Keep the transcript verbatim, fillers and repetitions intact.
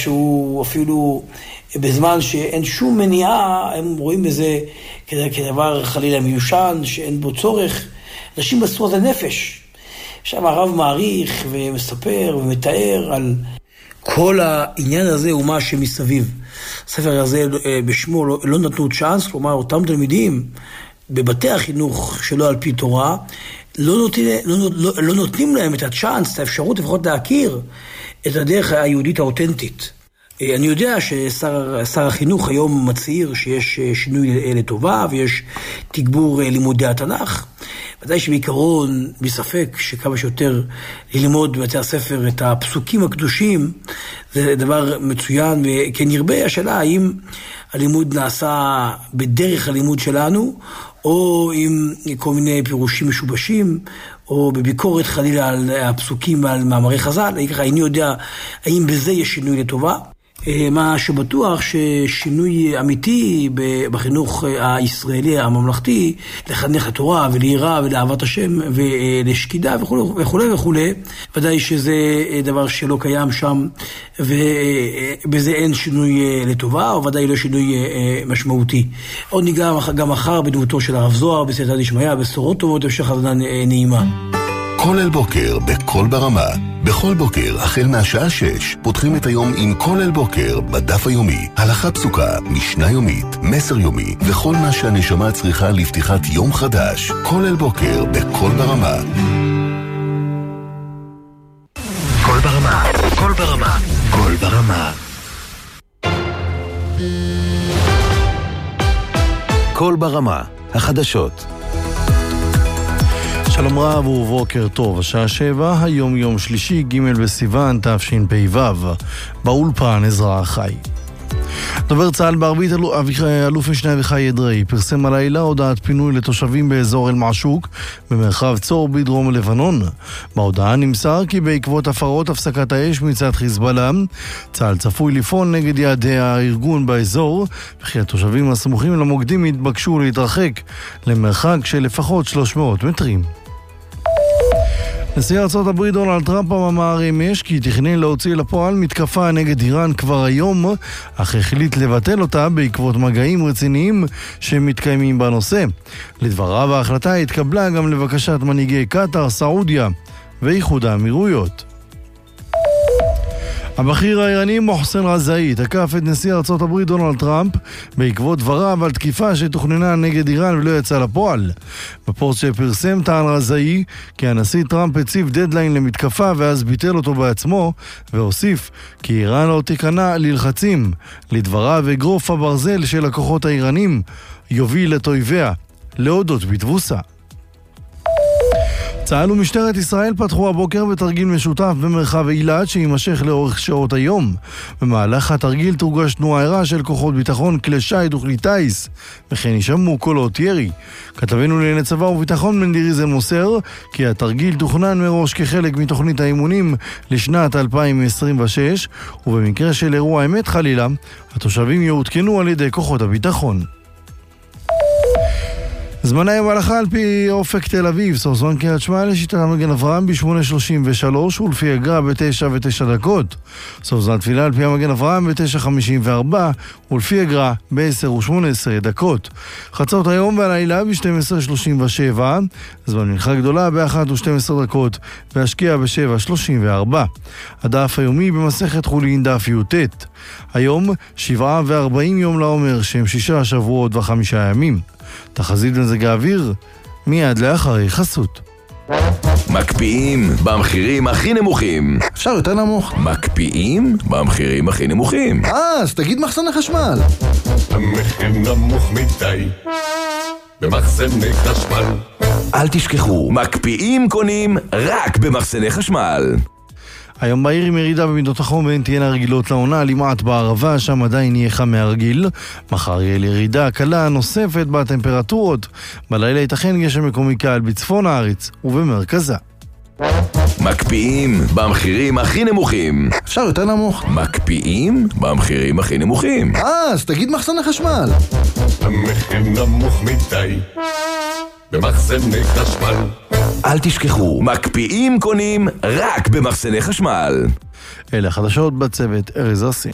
שהוא אפילו בזמן שאין שום מניעה, הם רואים בזה כדבר חלילה מיושן, שאין בו צורך. אנשים מסרו את הנפש. שם הרב מעריך ומספר ומתאר על כל העניין הזה ומה שמסביב. הספר הזה בשמו לא, לא נתנו צ'אנס, כלומר אותם תלמידים בבתי החינוך שלא על פי תורה, לא נותנים, לא, לא, לא נותנים להם את הצ'אנס, את האפשרות לפחות להכיר את הדרך היהודית האותנטית. אני יודע ששר שר החינוך היום מצהיר שיש שינוי לטובה ויש תגבור לימודי התנ"ך. ודאי שבעיקרון, בספק שכמה שיותר ללמוד בבתי הספר את הפסוקים הקדושים, זה דבר מצוין וכן ירבה. השאלה האם הלימוד נעשה בדרך הלימוד שלנו, או עם כל מיני פירושים משובשים, או בביקורת חלילה על הפסוקים ועל מאמרי חז"ל. אני יודע האם בזה יש שינוי לטובה. מה שבטוח ששינוי אמיתי בחינוך הישראלי הממלכתי, לחנך לתורה וליראה ולאהבת השם ולשקידה וכו' וכו' וכו', ודאי שזה דבר שלא קיים שם, ובזה אין שינוי לטובה, או ודאי לא שינוי משמעותי. עוד ניגע גם מחר בדמותו של הרב זוהר בסייעתא דשמיא, בשורות טובות, המשך עבודה נעימה. כל אל בוקר בכל ברמה. בכל בוקר, החל מהשעה שש, פותחים את היום עם כל אל בוקר בדף היומי. הלכה פסוקה, משנה יומית, מסר יומי, וכל מה שהנשמה צריכה לפתיחת יום חדש. כל אל בוקר בכל ברמה. כל ברמה, כל ברמה, כל ברמה. כל ברמה, החדשות. שלום רב ובוקר טוב, השעה שבע, היום יום שלישי, ג' בסיוון, תשפ"ו, באולפן עזרא החי. דובר צה"ל בערבית, אלוף משנה אביחי אדרעי, פרסם הלילה הודעת פינוי לתושבים באזור אל-מעשוק, במרחב צור בדרום לבנון. בהודעה נמסר כי בעקבות הפרות הפסקת האש מצד חיזבאללה, צה"ל צפוי לפעול נגד יעדי הארגון באזור, וכי התושבים הסמוכים למוקדים התבקשו להתרחק למרחק של לפחות שלוש מאות מטרים. נשיא ארצות הברית דונלד טראמפ אמר אמש כי תכנן להוציא לפועל מתקפה נגד איראן כבר היום, אך החליט לבטל אותה בעקבות מגעים רציניים שמתקיימים בנושא. לדבריו, ההחלטה התקבלה גם לבקשת מנהיגי קטר, סעודיה ואיחוד האמירויות. הבכיר האיראני מוחסן רזאי תקף את נשיא ארצות הברית דונלד טראמפ בעקבות דבריו על תקיפה שתוכננה נגד איראן ולא יצא לפועל. בפוסט שפרסם טען רזאי כי הנשיא טראמפ הציב דדליין למתקפה ואז ביטל אותו בעצמו, והוסיף כי איראן לא תיכנע ללחצים. לדבריו, אגרוף הברזל של הכוחות האיראנים יוביל את אויביה להודות בתבוסה. צה"ל ומשטרת ישראל פתחו הבוקר בתרגיל משותף במרחב אילת שימשך לאורך שעות היום. במהלך התרגיל תורגש תנועה ערה של כוחות ביטחון, כלי שיט וכלי טיס, וכן יישמעו קולות ירי. כתבנו לענייני צבא וביטחון מנדי ריזל מוסר כי התרגיל תוכנן מראש כחלק מתוכנית האימונים לשנת אלפיים עשרים ושש, ובמקרה של אירוע אמת חלילה, התושבים יעודכנו על ידי כוחות הביטחון. זמני היום ההלכה על פי אופק תל אביב, סוף זמן קריית שמע לשיטת מגן אברהם ב-שמונה שלושים ושלוש ולפי הגר"א ב-תשע ותשע דקות. סוף זמן תפילה על פי המגן אברהם ב-תשע חמישים וארבע ולפי הגר"א ב-עשר ושמונה עשרה דקות. חצות היום והלילה ב-שתים עשרה שלושים ושבע, זמן מנחה גדולה ב-אחת ושתים עשרה דקות והשקיע ב-שבע שלושים וארבע. הדף היומי במסכת חולין דף י"ט. היום שבעה וארבעים יום לעומר שהם שישה שבועות וחמישה ימים. תחזית מזג האוויר מיד לאחרי חסות. מקפיאים במחירים הכי נמוכים. אפשר יותר נמוך. מקפיאים במחירים הכי נמוכים. אה, אז תגיד מחסני חשמל. המחיר נמוך מדי במחסני חשמל. אל תשכחו, מקפיאים קונים רק במחסני חשמל. היום בעיר עם ירידה במידות החום והן תהיינה רגילות לעונה, למעט בערבה, שם עדיין יהיה חם מהרגיל. מחר יהיה ירידה קלה נוספת בטמפרטורות. בלילה ייתכן גשם מקומי קל בצפון הארץ ובמרכזה. מקפיאים במחירים הכי נמוכים. אפשר יותר נמוך. מקפיאים במחירים הכי נמוכים. אה, אז תגיד מחסני חשמל. המחיר נמוך מדי במחסני חשמל. אל תשכחו, מקפיאים קונים רק במחסני חשמל. אלה החדשות בצוות ארז רסין.